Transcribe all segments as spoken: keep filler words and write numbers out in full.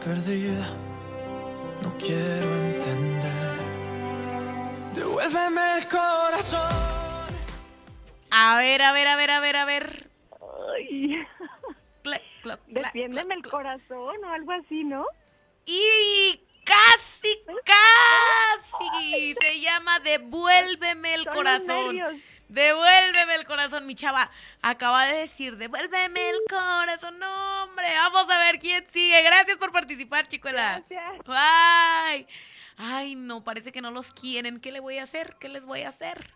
perdida, no quiero entender. Devuélveme el corazón. A ver, a ver, a ver, a ver, a ver. Ay. Clac, clac, clac, Defiéndeme clac, el clac. corazón o algo así, ¿no? Y casi, casi. Se llama Devuélveme el Son los corazón. nervios. Devuélveme el corazón. Mi chava acaba de decir, devuélveme el corazón. No, hombre, vamos a ver quién sigue. Gracias por participar, chicuela. Gracias. Bye. Ay, no, parece que no los quieren. ¿Qué le voy a hacer? ¿Qué les voy a hacer?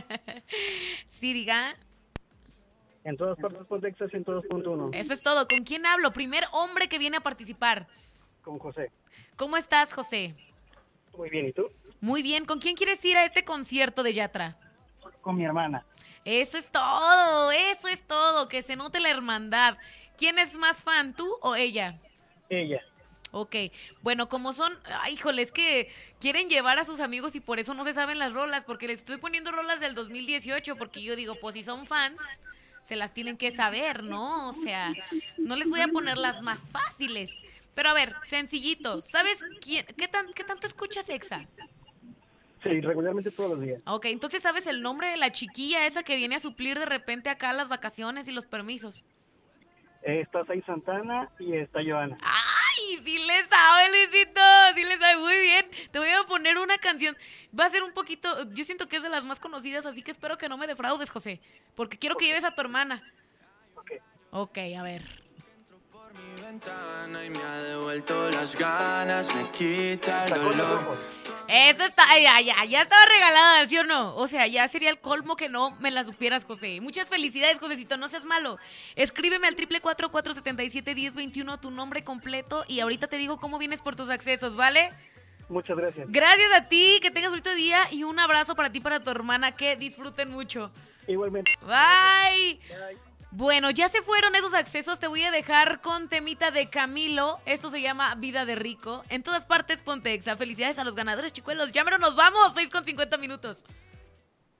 Sí, diga. En todas partes por Texas ciento dos punto uno. Eso es todo. ¿Con quién hablo? Primer hombre que viene a participar. Con José. ¿Cómo estás, José? Muy bien, ¿y tú? Muy bien. ¿Con quién quieres ir a este concierto de Yatra? Con mi hermana. Eso es todo, eso es todo. Que se note la hermandad. ¿Quién es más fan, tú o ella? Ella. Ok, bueno, como son, ay, híjole, es que quieren llevar a sus amigos y por eso no se saben las rolas, porque les estoy poniendo rolas del dos mil dieciocho, porque yo digo, pues si son fans, se las tienen que saber, ¿no? O sea, no les voy a poner las más fáciles. Pero a ver, sencillito, ¿sabes quién, qué, tan, qué tanto escuchas Exa? Sí, regularmente todos los días. Ok, entonces ¿sabes el nombre de la chiquilla esa que viene a suplir de repente acá las vacaciones y los permisos? Eh, está Sai Santana y está Joana. ¡Ay! Sí le sabe, Luisito, sí le sabe muy bien. Te voy a poner una canción. Va a ser un poquito, yo siento que es de las más conocidas, así que espero que no me defraudes, José, porque quiero que lleves a tu hermana. Ok. Ok, a ver. Por mi ventana y me ha devuelto las ganas, me quita el Sacó los dolor. ojos. Eso está, ya, ya, ya estaba regalada, ¿sí o no? O sea, ya sería el colmo que no me la supieras, José. Muchas felicidades, Josecito, no seas malo. Escríbeme al triple cuatro cuatro siete siete diez veintiuno tu nombre completo y ahorita te digo cómo vienes por tus accesos, ¿vale? Muchas gracias. Gracias a ti, que tengas bonito día y un abrazo para ti y para tu hermana, que disfruten mucho. Igualmente. Bye. Bye. Bueno, ya se fueron esos accesos, te voy a dejar con temita de Camilo. Esto se llama Vida de Rico. En todas partes, ponte Exa. Felicidades a los ganadores, chicuelos. Ya mero nos vamos, seis con cincuenta minutos.